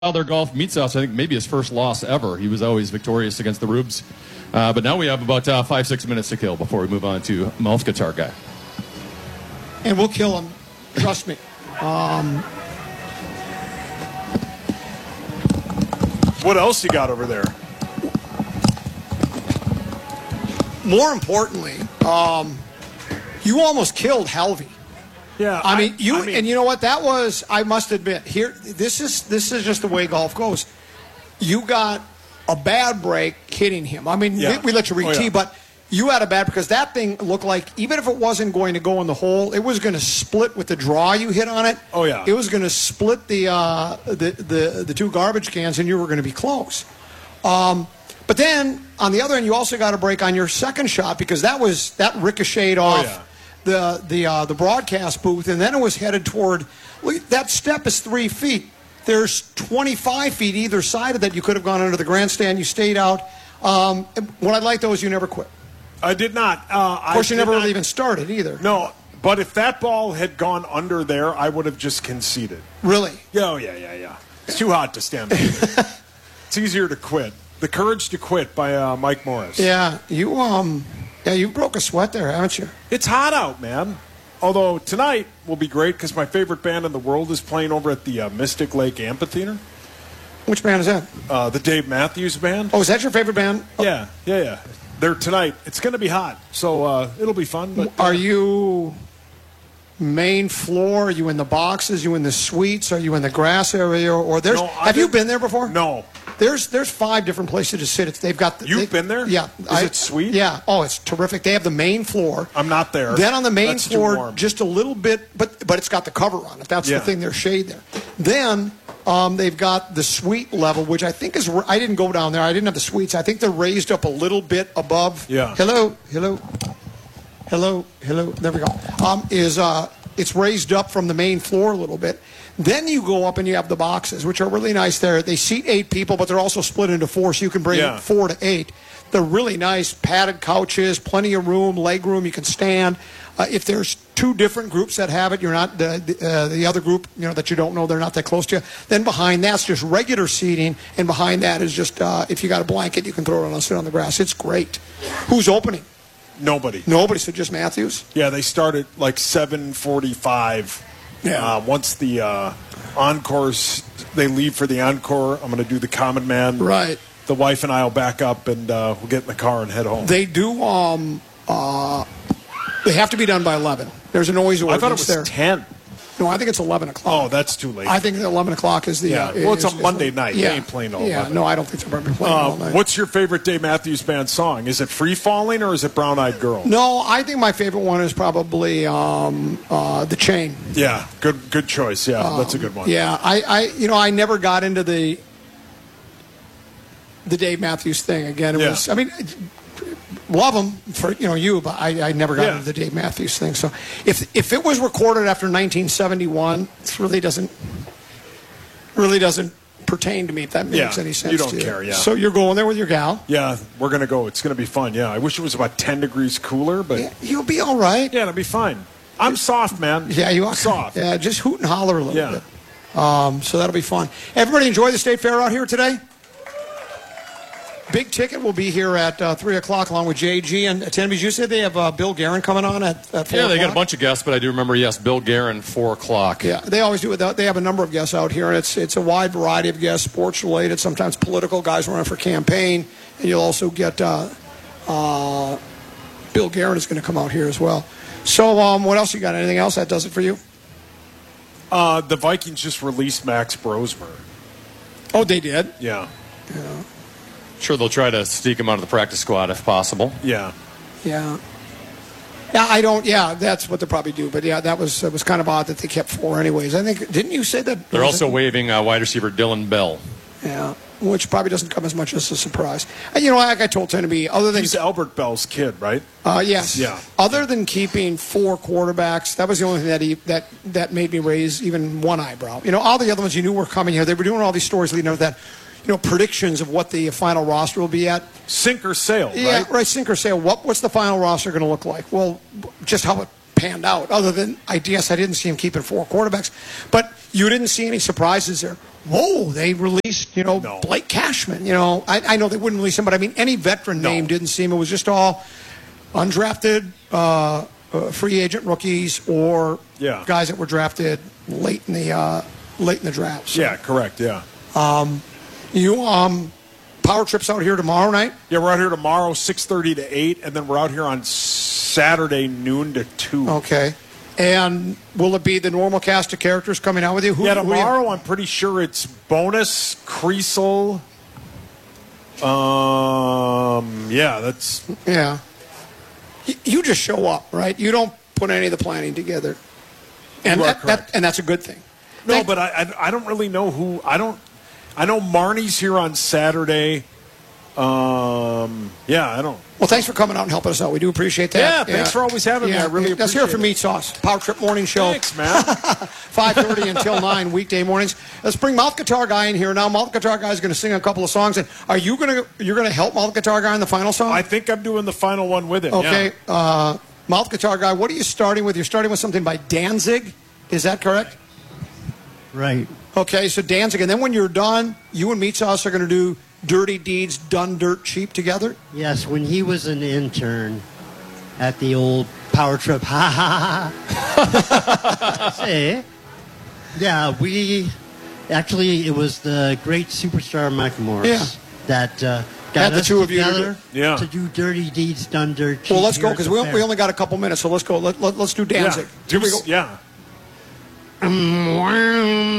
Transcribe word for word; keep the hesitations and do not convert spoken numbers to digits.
Wilder Golf meets us, I think maybe his first loss ever. He was always victorious against the Rubes. Uh, but now we have about uh, five, six minutes to kill before we move on to Malf Guitar Guy. And we'll kill him. Trust me. Um, what else you got over there? More importantly, um, you almost killed Helvey. Yeah, I mean, I, you I mean, and you know what? That was, I must admit, here. This is this is just the way golf goes. You got a bad break hitting him. I mean, yeah. we, we let you re-tee, oh, yeah. but you had a bad because that thing looked like even if it wasn't going to go in the hole, it was going to split with the draw you hit on it. Oh yeah, it was going to split the uh, the the the two garbage cans, and you were going to be close. Um, but then on the other end, you also got a break on your second shot because that was that ricocheted off. Oh, yeah. the the uh, the broadcast booth, and then it was headed toward. Look, that step is three feet. There's twenty-five feet either side of that. You could have gone under the grandstand. You stayed out. Um, what I liked though is you never quit. I did not. Uh, of course, I you never not, really even started either. No, but if that ball had gone under there, I would have just conceded. Really? Yeah, oh yeah, yeah, yeah. It's too hot to stand there. It's easier to quit. The Courage to Quit by uh, Mike Morris. Yeah, you um, yeah, you broke a sweat there, haven't you? It's hot out, man. Although tonight will be great because my favorite band in the world is playing over at the uh, Mystic Lake Amphitheater. Which band is that? Uh, the Dave Matthews Band. Oh, is that your favorite band? Oh. Yeah, yeah, yeah. They're tonight. It's going to be hot, so uh, it'll be fun. But uh, are you main floor? Are you in the boxes? Are you in the suites? Are you in the grass area? Or there's? No, have you been there before? No. There's there's five different places to sit. It's, they've got. The, You've they, been there? Yeah. Is I, it sweet? Yeah. Oh, it's terrific. They have the main floor. I'm not there. Then on the main That's too floor, warm. just a little bit, but but it's got the cover on it. That's Yeah. the thing. There's shade there. Then um, they've got the suite level, which I think is. I didn't go down there. I didn't have the suites. I think they're raised up a little bit above. Yeah. Hello. Hello. Hello. Hello. There we go. Um, is uh, it's raised up from the main floor a little bit. Then you go up and you have the boxes, which are really nice there. They seat eight people, but they're also split into four, so you can bring Yeah. four to eight. They're really nice, padded couches, plenty of room, leg room, you can stand. Uh, if there's two different groups that have it, you're not the the, uh, the other group, you know, that you don't know, they're not that close to you. Then behind that's just regular seating, and behind that is just uh, if you got a blanket, you can throw it on and sit on the grass. It's great. Who's opening? Nobody. Nobody. So just Matthews. Yeah, they start at like seven forty-five. Yeah. Uh, once the uh, encores, they leave for the encore. I'm going to do the Common Man. Right. The wife and I will back up, and uh, we'll get in the car and head home. They do. Um. Uh. They have to be done by eleven. There's a noise I ordinance thought it was there. ten. No, I think it's eleven o'clock. Oh, that's too late. I think eleven o'clock is the. Yeah. Uh, Well, it's is, a is Monday the, night. Yeah. They ain't playing all Yeah, eleven. no, I don't think they're going to be playing Uh, all night. what's your favorite Dave Matthews Band song? Is it Free Falling or is it Brown Eyed Girl? No, I think my favorite one is probably um, uh, The Chain. Yeah, good good choice. Yeah, that's a good one. Yeah, I, I, you know, I never got into the the Dave Matthews thing. Again, it Yeah. was. I mean, love him for you know you, but I, I never got Yeah. into the Dave Matthews thing. So if if it was recorded after nineteen seventy-one, it really doesn't really doesn't pertain to me. If that makes Yeah, any sense. you don't to care, yeah. So you're going there with your gal. Yeah, we're going to go. It's going to be fun. Yeah, I wish it was about ten degrees cooler, but Yeah, yeah, you'll be all right. it'll be fine. I'm soft, man. Yeah, you are I'm soft. Yeah, just hoot and holler a little Yeah. bit. Um, so that'll be fun. Everybody enjoy the State Fair out here today? Big Ticket will be here at uh, three o'clock along with J G. And Tenby, you said they have uh, Bill Guerin coming on at, at four Yeah, they got a o'clock? bunch of guests, but I do remember, yes, Bill Guerin, four o'clock. Yeah, they always do it. They have a number of guests out here, and it's it's a wide variety of guests, sports-related, sometimes political, guys running for campaign. And you'll also get uh, uh, Bill Guerin is going to come out here as well. So um, what else you got? Anything else? That does it for you? Uh, the Vikings just released Max Brosmer. Oh, they did? Yeah, Yeah. Sure, they'll try to sneak him out of the practice squad if possible. yeah. Yeah. Yeah, I don't. Yeah, that's what they'll probably do. But yeah, that was it was kind of odd that they kept four anyways. I think didn't you say that? They're also waiving uh, wide receiver Dylan Bell. Yeah, which probably doesn't come as much as a surprise. And, you know, like I told Tenby, other than He's Albert Bell's kid, right? uh, yes, Yeah. other than keeping four quarterbacks, that was the only thing that he that that made me raise even one eyebrow. You know, all the other ones you knew were coming here. They were doing all these stories leading up to that. You know, predictions of what the final roster will be at. Sink or sail, Yeah, right? right. Sink or sail. What what's the final roster going to look like? Well, just how it panned out. Other than I guess I didn't see him keeping four quarterbacks, but You didn't see any surprises there. Whoa, they released, you know, No. Blake Cashman. You know, I, I know they wouldn't release him, but I mean, any veteran No. name didn't seem. It was just all undrafted uh, uh, free agent rookies or Yeah. guys that were drafted late in the uh, late in the draft. So, Yeah, correct. Yeah. you um, power trips out here tomorrow night. Yeah, we're out here tomorrow, six thirty to eight, and then we're out here on Saturday, noon to two. Okay. And will it be the normal cast of characters coming out with you? Who, Yeah, who do you- tomorrow I'm pretty sure it's Bonus, Creasel. Um, yeah, that's Yeah. Y- You just show up, right? You don't put any of the planning together. And You are that, that, correct. and that's a good thing. no, Thank- but I, I I don't really know who I don't I know Marnie's here on Saturday. Um, yeah, I don't. Well, thanks for coming out and helping us out. We do appreciate that. Yeah, thanks for always having me. I really Let's hear it appreciate from it. Meat Sauce. Power Trip Morning Show. Thanks, man. five thirty until nine weekday mornings. Let's bring Mouth Guitar Guy in here now. Mouth Guitar Guy is going to sing a couple of songs. And are you going to you're going to help Mouth Guitar Guy in the final song? I think I'm doing the final one with him. Okay. Yeah. Uh, Mouth Guitar Guy, what are you starting with? You're starting with something by Danzig. Is that correct? Right. Okay, so Danzig. And then when you're done, you and Meat Sauce are going to do Dirty Deeds Done Dirt Cheap together? Yes, when he was an intern at the old Power Trip, ha ha ha. Say, yeah, we actually it was the great superstar Mike Morris Yeah. that uh, Had got the us two of you to together do- Yeah. to do Dirty Deeds Done Dirt Cheap. Well, let's go here at because the we, fair. we only got a couple minutes, so let's go. Let, let, let's do Danzig. Yeah. Here we go. Yeah. Mm,